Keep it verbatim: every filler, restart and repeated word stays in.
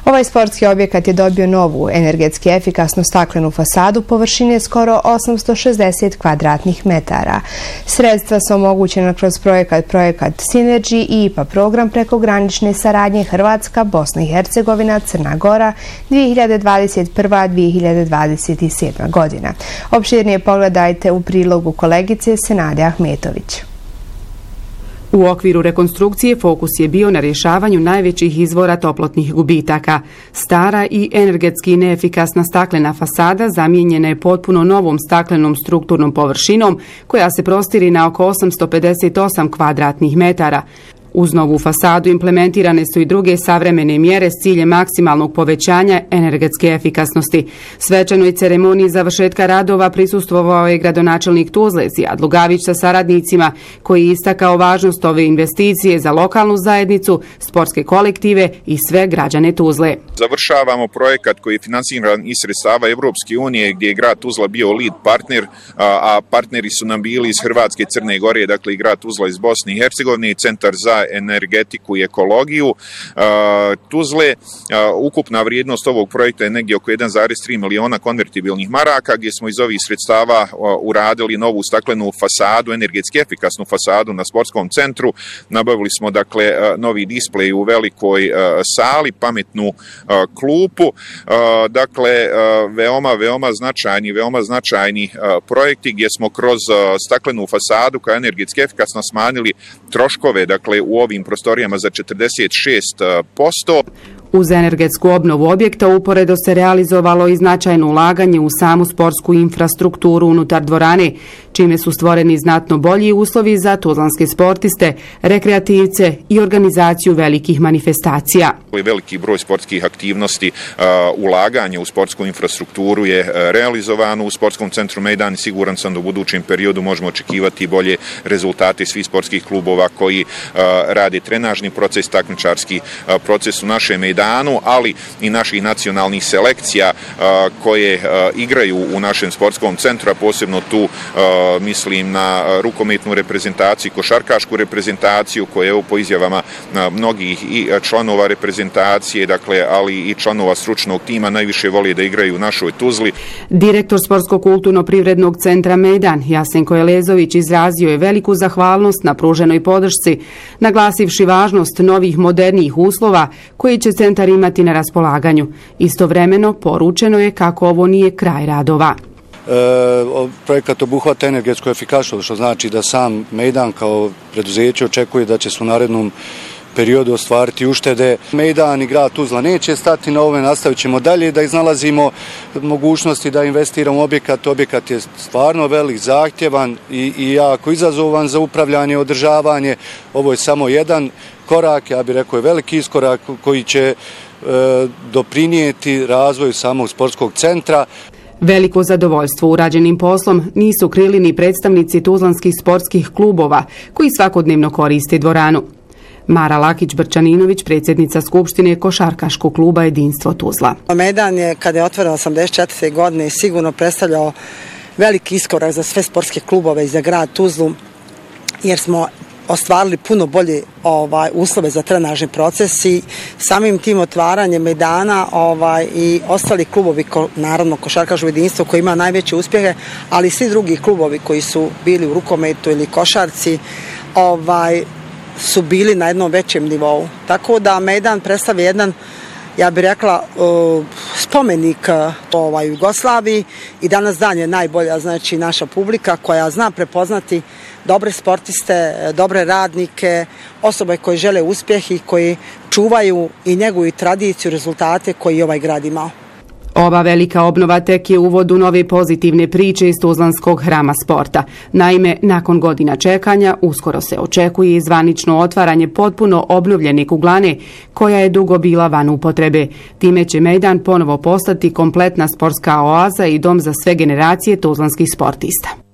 Ovaj sportski objekat je dobio novu, energetski efikasnu staklenu fasadu površine skoro osamsto šezdeset kvadratnih metara. Sredstva su omogućena kroz projekat Projekat Synergy i I P A program prekogranične saradnje Hrvatska, Bosna i Hercegovina, Crna Gora dvije hiljade dvadeset prva do dvije hiljade dvadeset sedma godina. Opširnije pogledajte u prilogu kolegice Senade Ahmetović. U okviru rekonstrukcije fokus je bio na rješavanju najvećih izvora toplotnih gubitaka. Stara i energetski neefikasna staklena fasada zamijenjena je potpuno novom staklenom strukturnom površinom koja se prostiri na oko osamsto pedeset osam kvadratnih metara. Uz novu fasadu implementirane su i druge savremene mjere s ciljem maksimalnog povećanja energetske efikasnosti. Svečanoj ceremoniji završetka radova prisustvovao je gradonačelnik Tuzle Zijad Lugavić sa saradnicima, koji je istakao važnost ove investicije za lokalnu zajednicu, sportske kolektive i sve građane Tuzle. Završavamo projekat koji je finansiran iz sredstava Evropske unije, gdje je grad Tuzla bio lead partner, a partneri su nam bili iz Hrvatske, Crne Gore, dakle i grad Tuzla iz Bosne i Hercegovine i Centar za energetiku i ekologiju Tuzle. Ukupna vrijednost ovog projekta je negdje oko jedan zarez tri miliona konvertibilnih maraka, gdje smo iz ovih sredstava uradili novu staklenu fasadu, energetski efikasnu fasadu na sportskom centru. Nabavili smo dakle novi displej u velikoj sali, pametnu klupu. Dakle, veoma, veoma značajni, veoma značajni projekti gdje smo kroz staklenu fasadu kao energetski efikasno smanjili troškove, dakle, u ovim prostorijama za četrdeset šest posto. Uz energetsku obnovu objekta uporedo se realizovalo i značajno ulaganje u samu sportsku infrastrukturu unutar dvorane, čime su stvoreni znatno bolji uslovi za tuzlanske sportiste, rekreativce i organizaciju velikih manifestacija. Veliki broj sportskih aktivnosti, ulaganje u sportsku infrastrukturu je realizovano u sportskom centru Mejdan i siguran sam da u budućem periodu možemo očekivati bolje rezultate svih sportskih klubova koji rade trenažni proces, takmičarski proces u našem Mejdanu, ali i naših nacionalnih selekcija koje igraju u našem sportskom centru, a posebno tu mislim na rukometnu reprezentaciju, košarkašku reprezentaciju, koje je po izjavama mnogih i članova reprezentacije, dakle, ali i članova stručnog tima najviše vole da igraju u našoj Tuzli. Direktor Sportsko-kulturno-privrednog centra Mejdan, Jasenko Elezović, izrazio je veliku zahvalnost na pruženoj podršci, naglasivši važnost novih modernijih uslova koji će centar imati na raspolaganju. Istovremeno poručeno je kako ovo nije kraj radova. E, projekat obuhvata energetsku efikasnost, što znači da sam Mejdan kao preduzeće očekuje da će se u narednom periodu ostvariti uštede. Mejdan i grad Tuzla neće stati na ove, nastavit ćemo dalje da iznalazimo mogućnosti da investiramo u objekat. Objekat je stvarno velik, zahtjevan i, i jako izazovan za upravljanje i održavanje. Ovo je samo jedan korak, ja bih rekao je veliki iskorak koji će e, doprinijeti razvoju samog sportskog centra. Veliko zadovoljstvo urađenim poslom nisu krili ni predstavnici tuzlanskih sportskih klubova koji svakodnevno koriste dvoranu. Mara Lakić-Brčaninović, predsjednica Skupštine košarkaškog kluba Jedinstvo Tuzla. Mejdan je, kada je otvoren osamdeset četvrte godine, sigurno predstavljao veliki iskorak za sve sportske klubove i za grad Tuzlu, jer smo ostvarili puno bolje ovaj, uslove za trenažni proces i samim tim otvaranjem Mejdana ovaj, i ostali klubovi, ko, naravno košarkaško jedinstvo koji ima najveće uspjehe, ali i svi drugi klubovi koji su bili u rukometu ili košarci, ovaj, su bili na jednom većem nivou. Tako da Mejdan predstavlja jedan, ja bih rekla, spomenik ovaj, Jugoslaviji i danas dan je najbolja, znači naša publika koja zna prepoznati dobre sportiste, dobre radnike, osobe koje žele uspjeh i koji čuvaju i njeguju tradiciju, rezultate koji ovaj grad imao. Ova velika obnova tek je uvod u nove pozitivne priče iz Tuzlanskog hrama sporta. Naime, nakon godina čekanja, uskoro se očekuje i zvanično otvaranje potpuno obnovljene kuglane, koja je dugo bila van upotrebe. Time će Mejdan ponovo postati kompletna sportska oaza i dom za sve generacije tuzlanskih sportista.